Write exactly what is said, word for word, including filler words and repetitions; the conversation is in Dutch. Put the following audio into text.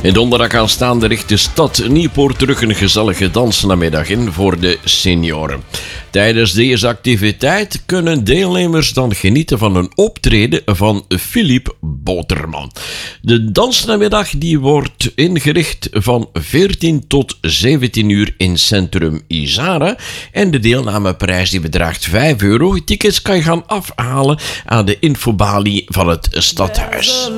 In donderdag aanstaande richt de stad Nieuwpoort terug een gezellige dansnamiddag in voor de senioren. Tijdens deze activiteit kunnen deelnemers dan genieten van een optreden van Philippe Boterman. De dansnamiddag die wordt ingericht van veertien tot zeventien uur in Centrum Izara en de deelnameprijs die bedraagt vijf euro. Tickets kan je gaan afhalen aan de infobalie van het stadhuis.